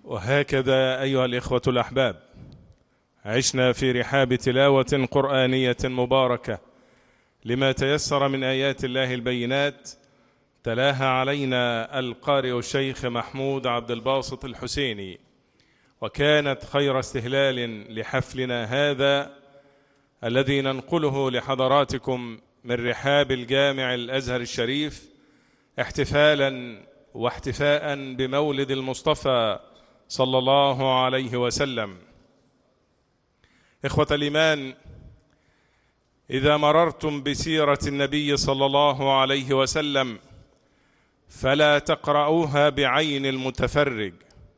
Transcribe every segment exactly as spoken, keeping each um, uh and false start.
وهكذا أيها الإخوة الأحباب عشنا في رحاب تلاوة قرآنية مباركة لما تيسر من آيات الله البينات، تلاها علينا القارئ الشيخ محمود عبد الباسط الحسيني، وكانت خير استهلال لحفلنا هذا الذي ننقله لحضراتكم من رحاب الجامع الأزهر الشريف، احتفالا واحتفاء بمولد المصطفى صلى الله عليه وسلم. إخوة الإيمان، إذا مررتم بسيرة النبي صلى الله عليه وسلم فلا تقرؤوها بعين المتفرج،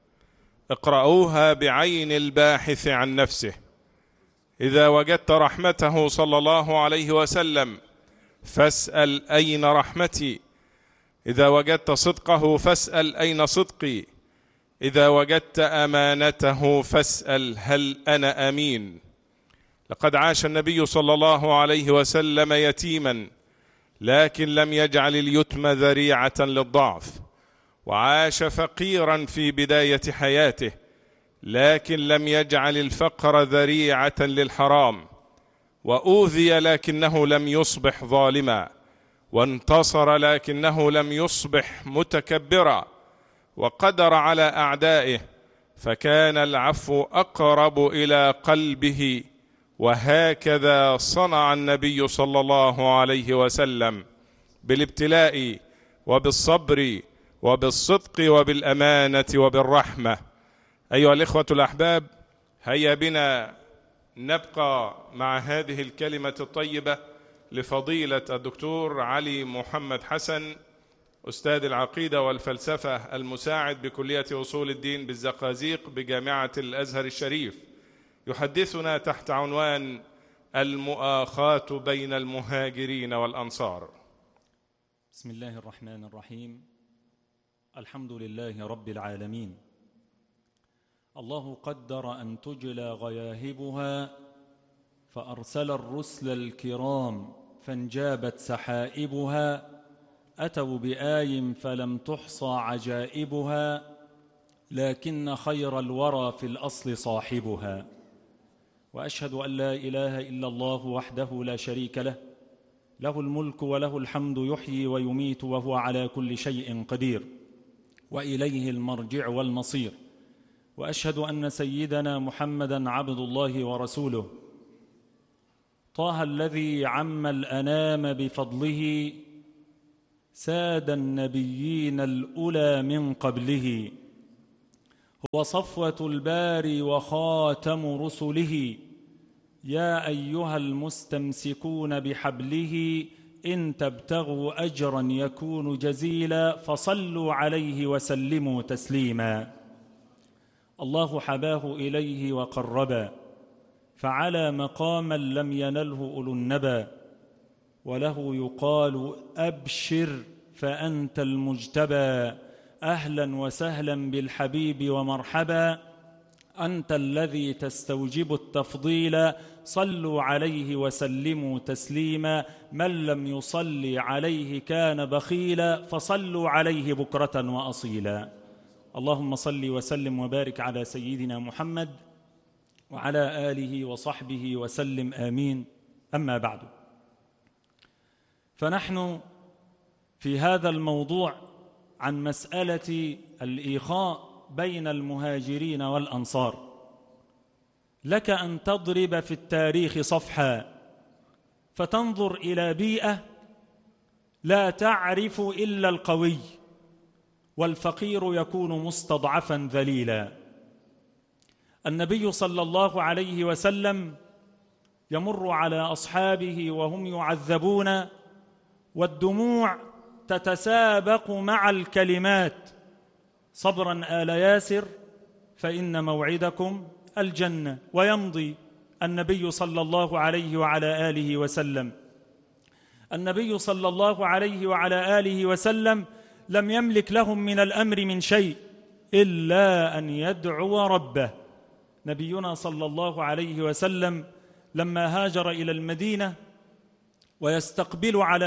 اقرؤوها بعين الباحث عن نفسه. إذا وجدت رحمته صلى الله عليه وسلم فاسأل أين رحمتي، إذا وجدت صدقه فاسأل أين صدقي، إذا وجدت أمانته فاسأل هل أنا أمين. لقد عاش النبي صلى الله عليه وسلم يتيما، لكن لم يجعل اليتم ذريعة للضعف، وعاش فقيرا في بداية حياته، لكن لم يجعل الفقر ذريعة للحرام، وأوذي لكنه لم يصبح ظالما، وانتصر لكنه لم يصبح متكبرا، وقدر على أعدائه فكان العفو أقرب إلى قلبه. وهكذا صنع النبي صلى الله عليه وسلم بالابتلاء وبالصبر وبالصدق وبالأمانة وبالرحمة. أيها الإخوة الأحباب، هيا بنا نبقى مع هذه الكلمة الطيبة لفضيلة الدكتور علي محمد حسن، أستاذ العقيدة والفلسفة المساعد بكلية أصول الدين بالزقازيق بجامعة الأزهر الشريف، يحدثنا تحت عنوان المؤاخاة بين المهاجرين والأنصار. بسم الله الرحمن الرحيم. الحمد لله رب العالمين. الله قدر أن تجلى غياهبها فأرسل الرسل الكرام فانجابت سحائبها، أتوا بآي فلم تحصى عجائبها، لكن خير الورى في الأصل صاحبها. وأشهد أن لا إله إلا الله وحده لا شريك له، له الملك وله الحمد، يحيي ويميت وهو على كل شيء قدير، وإليه المرجع والمصير. وأشهد أن سيدنا محمدًا عبد الله ورسوله، طه الذي عم الأنام بفضله، ساد النبيين الأولى من قبله، هو صفوة الباري وخاتم رسله. يا أيها المستمسكون بحبله، إن تبتغوا أجرا يكون جزيلا، فصلوا عليه وسلموا تسليما. الله حباه إليه وقربا، فعلى مقاما لم ينله أولو النبا، وله يقال أبشر فأنت المجتبى، أهلا وسهلا بالحبيب ومرحبا، أنت الذي تستوجب التفضيل، صلوا عليه وسلموا تسليما، من لم يصلي عليه كان بخيلا، فصلوا عليه بكرة وأصيلا. اللهم صل وسلم وبارك على سيدنا محمد وعلى آله وصحبه وسلم آمين. أما بعد، فنحن في هذا الموضوع عن مسألة الإخاء بين المهاجرين والأنصار. لك أن تضرب في التاريخ صفحا فتنظر إلى بيئة لا تعرف إلا القوي، والفقير يكون مستضعفا ذليلا. النبي صلى الله عليه وسلم يمر على أصحابه وهم يعذبون، والدموع تتسابق مع الكلمات: صبرا آل ياسر فإن موعدكم الجنة. ويمضي النبي صلى الله عليه وعلى آله وسلم. النبي صلى الله عليه وعلى آله وسلم لم يملك لهم من الأمر من شيء إلا أن يدعو ربه. نبينا صلى الله عليه وسلم لما هاجر إلى المدينة ويستقبل على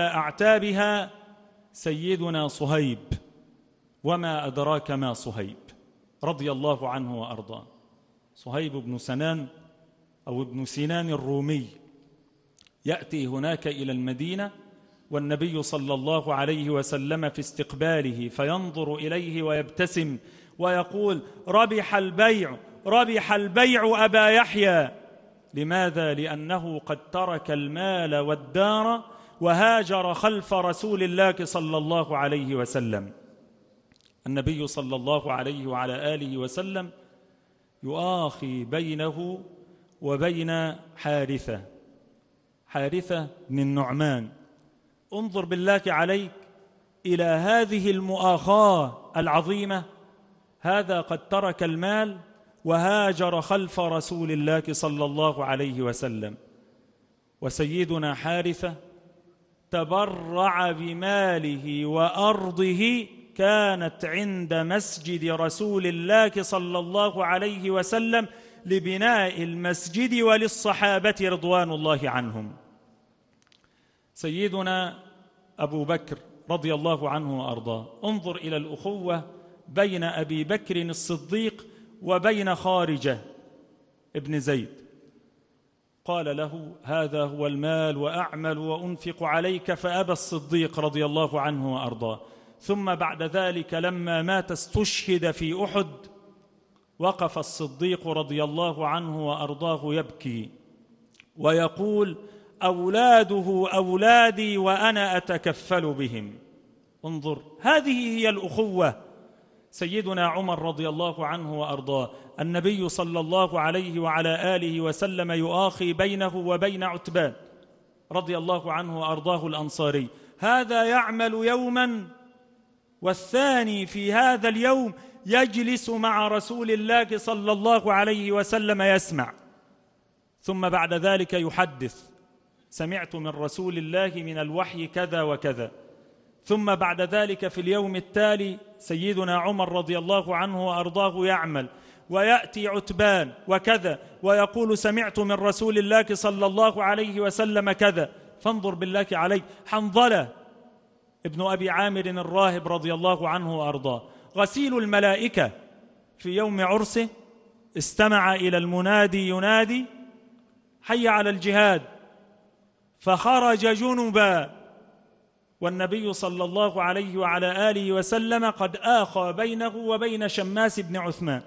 أعتابها سيدنا صهيب، وما أدراك ما صهيب، رضي الله عنه وأرضاه، صهيب بن سنان أو ابن سنان الرومي، يأتي هناك إلى المدينة والنبي صلى الله عليه وسلم في استقباله، فينظر إليه ويبتسم ويقول: ربح البيع، ربح البيع أبا يحيى. لماذا؟ لأنه قد ترك المال والدار وهاجر خلف رسول الله صلى الله عليه وسلم. النبي صلى الله عليه وعلى آله وسلم يؤاخي بينه وبين حارثة حارثة بن النعمان. انظر بالله عليك إلى هذه المؤاخاة العظيمة، هذا قد ترك المال وهاجر خلف رسول الله صلى الله عليه وسلم، وسيدنا حارثة تبرع بماله وأرضه كانت عند مسجد رسول الله صلى الله عليه وسلم لبناء المسجد وللصحابة رضوان الله عنهم. سيدنا أبو بكر رضي الله عنه وأرضاه، انظر إلى الأخوة بين أبي بكر الصديق وبين خارجة ابن زيد. قال له: هذا هو المال وأعمل وأنفق عليك، فأبى الصديق رضي الله عنه وأرضاه. ثم بعد ذلك لما مات استشهد في أحد، وقف الصديق رضي الله عنه وأرضاه يبكي ويقول: أولاده أولادي وأنا أتكفل بهم. انظر، هذه هي الأخوة. سيدنا عمر رضي الله عنه وأرضاه، النبي صلى الله عليه وعلى آله وسلم يؤاخي بينه وبين عتبان رضي الله عنه وأرضاه الأنصاري، هذا يعمل يوما والثاني في هذا اليوم يجلس مع رسول الله صلى الله عليه وسلم يسمع، ثم بعد ذلك يحدث: سمعت من رسول الله من الوحي كذا وكذا. ثم بعد ذلك في اليوم التالي سيدنا عمر رضي الله عنه وأرضاه يعمل، ويأتي عتبان وكذا ويقول: سمعت من رسول الله صلى الله عليه وسلم كذا. فانظر بالله عليك، حنظلة ابن أبي عامر الراهب رضي الله عنه وأرضاه، غسيل الملائكة، في يوم عرسه استمع إلى المنادي ينادي: حي على الجهاد، فخرج جنبا، والنبي صلى الله عليه وعلى آله وسلم قد آخى بينه وبين شماس بن عثمان.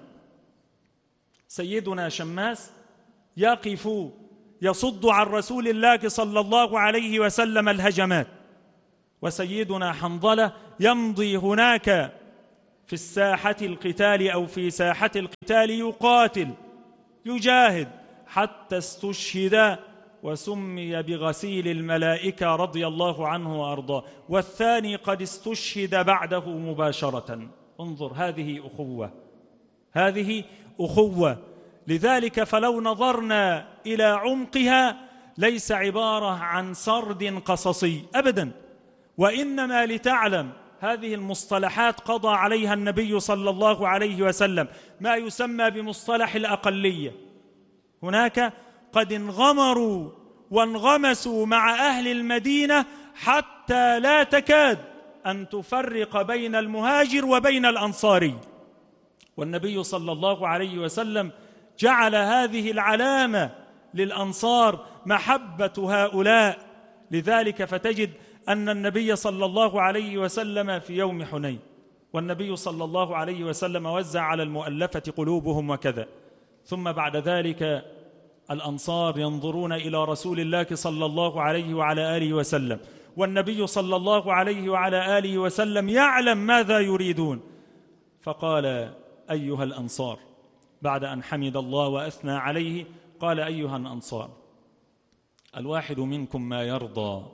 سيدنا شماس يقف يصد عن رسول الله صلى الله عليه وسلم الهجمات، وسيدنا حنظلة يمضي هناك في الساحة القتال أو في ساحة القتال يقاتل يجاهد حتى استشهد وسمي بغسيل الملائكة رضي الله عنه وأرضاه، والثاني قد استشهد بعده مباشرة. انظر، هذه أخوة، هذه أخوة. لذلك فلو نظرنا إلى عمقها ليس عبارة عن سرد قصصي أبدا، وإنما لتعلم هذه المصطلحات قضى عليها النبي صلى الله عليه وسلم، ما يسمى بمصطلح الأقلية. هناك قد انغمروا وانغمسوا مع أهل المدينة حتى لا تكاد أن تفرق بين المهاجر وبين الأنصاري، والنبي صلى الله عليه وسلم جعل هذه العلامة للأنصار محبة هؤلاء. لذلك فتجد أن النبي صلى الله عليه وسلم في يوم حنين، والنبي صلى الله عليه وسلم وزع على المؤلفة قلوبهم وكذا، ثم بعد ذلك الأنصار ينظرون إلى رسول الله صلى الله عليه وعلى آله وسلم، والنبي صلى الله عليه وعلى آله وسلم يعلم ماذا يريدون، فقال: أيها الأنصار، بعد أن حمد الله وأثنى عليه قال: أيها الأنصار، الواحد منكم ما يرضى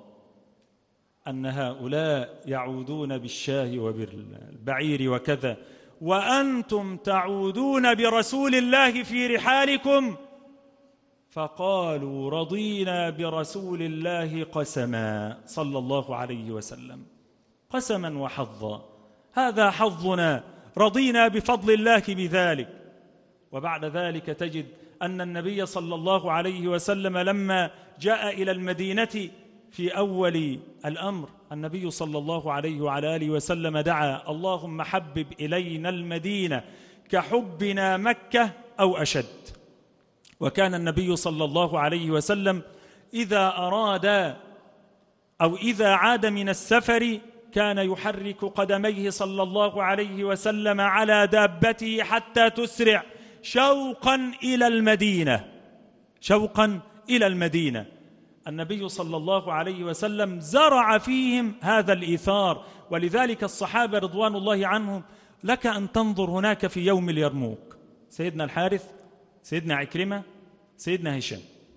أن هؤلاء يعودون بالشاه وبالبعير وكذا، وأنتم تعودون برسول الله في رحالكم؟ فقالوا: رضينا برسول الله قسما صلى الله عليه وسلم، قسما وحظا، هذا حظنا، رضينا بفضل الله بذلك. وبعد ذلك تجد أن النبي صلى الله عليه وسلم لما جاء إلى المدينة في أول الأمر، النبي صلى الله عليه وعلى آله وسلم دعا: اللهم حبب إلينا المدينة كحبنا مكة أو أشد. وكان النبي صلى الله عليه وسلم إذا أراد أو إذا عاد من السفر كان يحرك قدميه صلى الله عليه وسلم على دابته حتى تسرع شوقا إلى المدينة، شوقا إلى المدينة. النبي صلى الله عليه وسلم زرع فيهم هذا الإيثار، ولذلك الصحابة رضوان الله عنهم لك أن تنظر هناك في يوم اليرموك سيدنا الحارث، سيدنا عكرمة، سيدنا هشام،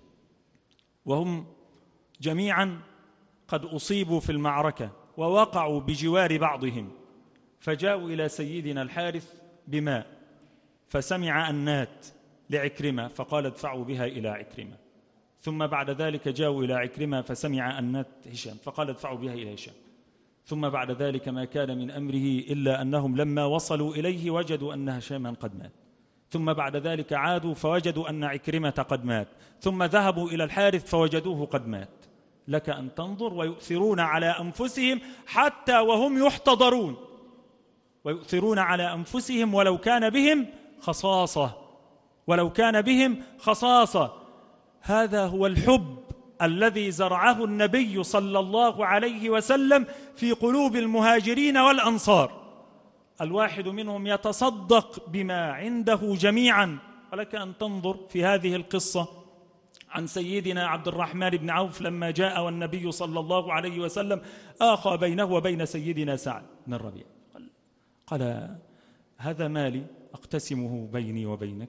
وهم جميعا قد أصيبوا في المعركة ووقعوا بجوار بعضهم، فجاءوا إلى سيدنا الحارث بماء فسمع أنات لعكرمة فقال ادفعوا بها إلى عكرمة، ثم بعد ذلك جاءوا إلى عكرمة فسمع أنات هشام فقال ادفعوا بها إلى هشام، ثم بعد ذلك ما كان من أمره إلا أنهم لما وصلوا إليه وجدوا أن هشاما قد مات، ثم بعد ذلك عادوا فوجدوا أن عكرمة قد مات، ثم ذهبوا إلى الحارث فوجدوه قد مات. لك أن تنظر، ويؤثرون على أنفسهم حتى وهم يحتضرون، ويؤثرون على أنفسهم ولو كان بهم خصاصة، ولو كان بهم خصاصة. هذا هو الحب الذي زرعه النبي صلى الله عليه وسلم في قلوب المهاجرين والأنصار. الواحد منهم يتصدق بما عنده جميعا. ولك أن تنظر في هذه القصة عن سيدنا عبد الرحمن بن عوف لما جاء والنبي صلى الله عليه وسلم آخى بينه وبين سيدنا سعد بن الربيع، قال, قال هذا مالي أقتسمه بيني وبينك،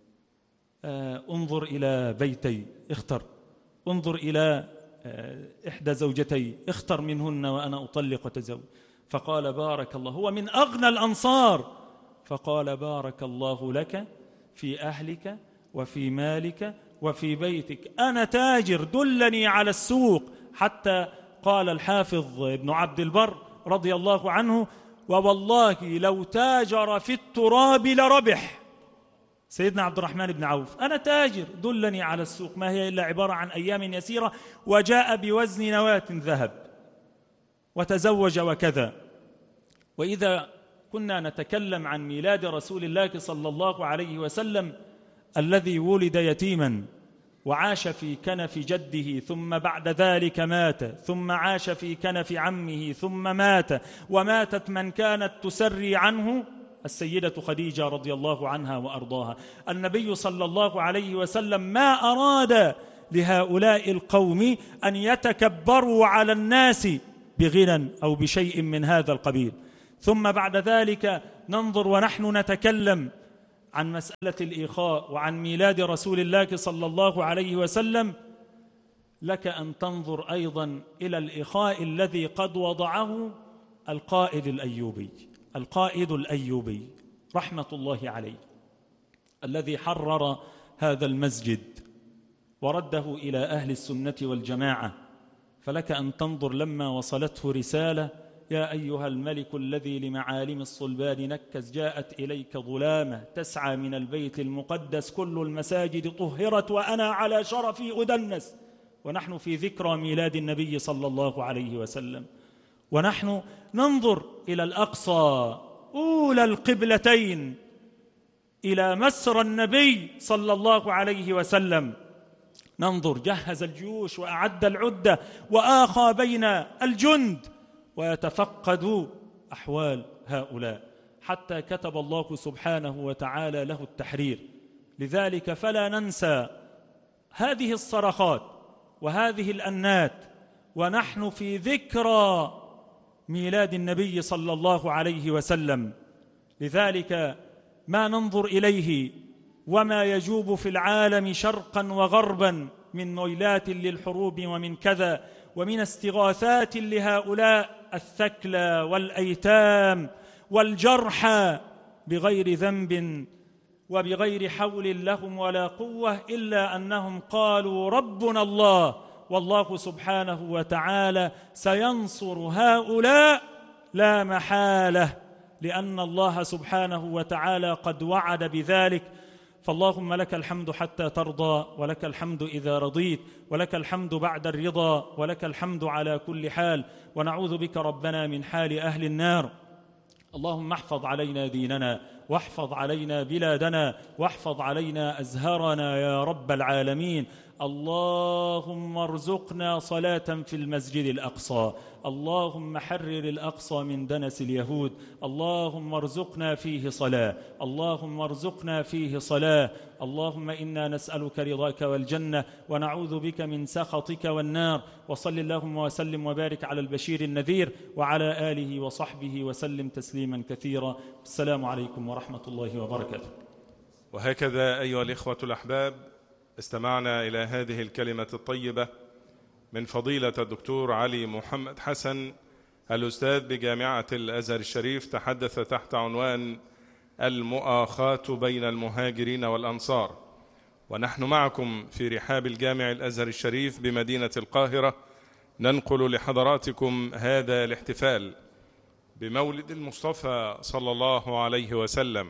آه انظر إلى بيتي اختر، انظر إلى آه إحدى زوجتي اختر منهن وأنا أطلق وتزوج. فقال بارك الله، هو من أغنى الأنصار، فقال بارك الله لك في أهلك وفي مالك وفي بيتك، أنا تاجر دلني على السوق. حتى قال الحافظ ابن عبد البر رضي الله عنه ووالله لو تاجر في التراب لربح. سيدنا عبد الرحمن بن عوف أنا تاجر دلني على السوق، ما هي إلا عبارة عن أيام يسيرة، وجاء بوزن نواة ذهب وتزوج وكذا. وإذا كنا نتكلم عن ميلاد رسول الله صلى الله عليه وسلم الذي ولد يتيما وعاش في كنف جده ثم بعد ذلك مات، ثم عاش في كنف عمه ثم مات، وماتت من كانت تسري عنه السيدة خديجة رضي الله عنها وأرضاها. النبي صلى الله عليه وسلم ما أراد لهؤلاء القوم أن يتكبروا على الناس بغنى أو بشيء من هذا القبيل. ثم بعد ذلك ننظر ونحن نتكلم عن مسألة الإخاء وعن ميلاد رسول الله صلى الله عليه وسلم، لك أن تنظر أيضا إلى الإخاء الذي قد وضعه القائد الأيوبي، القائد الأيوبي رحمة الله عليه، الذي حرر هذا المسجد ورده إلى أهل السنة والجماعة. فلك أن تنظر لما وصلته رسالة يا أيها الملك الذي لمعالم الصلبان نكز، جاءت إليك ظلامة تسعى من البيت المقدس، كل المساجد طهرت وأنا على شرفي أدنس. ونحن في ذكرى ميلاد النبي صلى الله عليه وسلم، ونحن ننظر إلى الأقصى أولى القبلتين، إلى مسرى النبي صلى الله عليه وسلم. ننظر جهز الجيوش وأعد العدة وآخى بين الجند ويتفقد أحوال هؤلاء، حتى كتب الله سبحانه وتعالى له التحرير. لذلك فلا ننسى هذه الصرخات وهذه الأنات ونحن في ذكرى ميلاد النبي صلى الله عليه وسلم. لذلك ما ننظر إليه وما يجوب في العالم شرقا وغربا من نيلات للحروب ومن كذا، ومن استغاثات لهؤلاء الثكلى والأيتام والجرحى بغير ذنب وبغير حول لهم ولا قوة، إلا أنهم قالوا ربنا الله، والله سبحانه وتعالى سينصر هؤلاء لا محالة، لأن الله سبحانه وتعالى قد وعد بذلك. فاللهم لك الحمد حتى ترضى، ولك الحمد إذا رضيت، ولك الحمد بعد الرضا، ولك الحمد على كل حال. ونعوذ بك ربنا من حال أهل النار. اللهم احفظ علينا ديننا واحفظ علينا بلادنا، واحفظ علينا أزهرنا يا رب العالمين. اللهم ارزقنا صلاة في المسجد الأقصى، اللهم حرر الأقصى من دنس اليهود، اللهم ارزقنا فيه صلاة، اللهم ارزقنا فيه صلاة. اللهم إنا نسألك رضاك والجنة ونعوذ بك من سخطك والنار. وصل اللهم وسلم وبارك على البشير النذير وعلى آله وصحبه وسلم تسليما كثيرا. السلام عليكم ورحمة الله وبركاته. وهكذا أيها الإخوة الأحباب، استمعنا إلى هذه الكلمة الطيبة من فضيلة الدكتور علي محمد حسن، الأستاذ بجامعة الأزهر الشريف، تحدث تحت عنوان المؤاخاة بين المهاجرين والأنصار. ونحن معكم في رحاب الجامع الأزهر الشريف بمدينة القاهرة، ننقل لحضراتكم هذا الاحتفال بمولد المصطفى صلى الله عليه وسلم.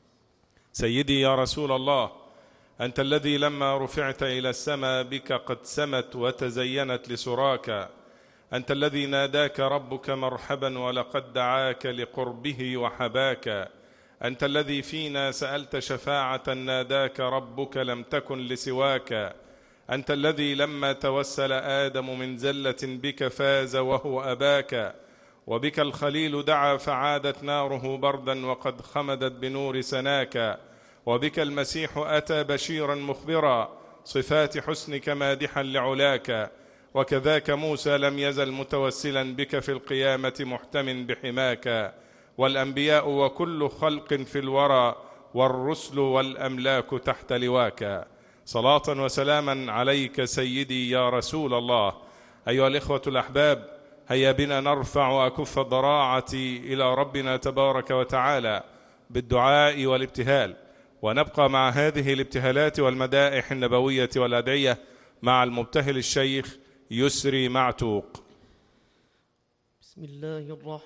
سيدي يا رسول الله، أنت الذي لما رفعت إلى السماء بك قد سمت وتزينت لسراك، أنت الذي ناداك ربك مرحبا ولقد دعاك لقربه وحباك، أنت الذي فينا سألت شفاعة ناداك ربك لم تكن لسواك، أنت الذي لما توسل آدم من زلة بك فاز وهو أباك، وبك الخليل دعا فعادت ناره بردا وقد خمدت بنور سناك، وبك المسيح أتى بشيرا مخبرا صفات حسنك مادحا لعلاك، وكذاك موسى لم يزل متوسلا بك في القيامة محتم بحماك، والأنبياء وكل خلق في الورى والرسل والأملاك تحت لواك. صلاة وسلاما عليك سيدي يا رسول الله. أيها الإخوة الأحباب، هيا بنا نرفع أكف الضراعة إلى ربنا تبارك وتعالى بالدعاء والابتهال، ونبقى مع هذه الابتهالات والمدائح النبوية والأدعية مع المبتهل الشيخ يسري معتوق. بسم الله الرحمن